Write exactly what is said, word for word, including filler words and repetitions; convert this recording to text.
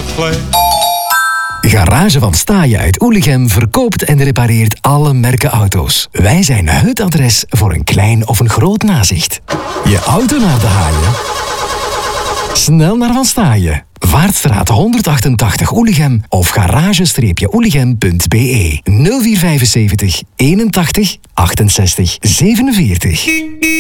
the place. Garage van Staaien uit Oelichem verkoopt en repareert alle merken auto's. Wij zijn het adres voor een klein of een groot nazicht. Je auto naar de haaien? Snel naar Van Staaien. Vaartstraat honderdachtentachtig Oelichem of garage oelichem punt b e nul vier vijfenzeventig eenentachtig achtenzestig zevenenveertig.